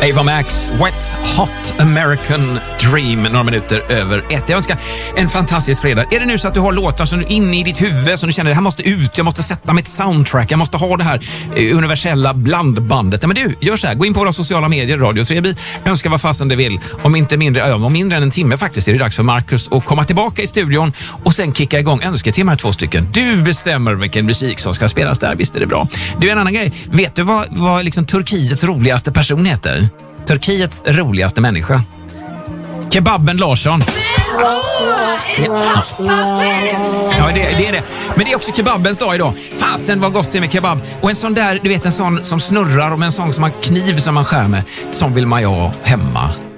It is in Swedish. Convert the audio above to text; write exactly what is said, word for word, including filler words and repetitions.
Ava Max, Wet Hot American Dream, några minuter över ett. Jag önskar en fantastisk fredag. Är det nu så att du har låtar som du är inne i ditt huvud, som du känner det här måste ut, jag måste sätta mitt soundtrack, jag måste ha det här universella blandbandet. Ja, men du, gör så här, gå in på våra sociala medier, Radio tre B, önska vad fasen det vill. Om inte mindre, om mindre än en timme faktiskt är det dags för Marcus att komma tillbaka i studion och sen kicka igång önsketimmar två stycken. Du bestämmer vilken musik som ska spelas där, visst är det bra. Du, en annan grej, vet du vad, vad liksom Turkiets roligaste person heter? Turkiets roligaste människa. Kebaben Larsson. Ja, ja det, det är det. Men det är också kebabens dag idag. Fasen vad gott det är med kebab. Och en sån där, du vet en sån som snurrar och med en sån som har kniv som man skär med. Sån vill man ju ha hemma.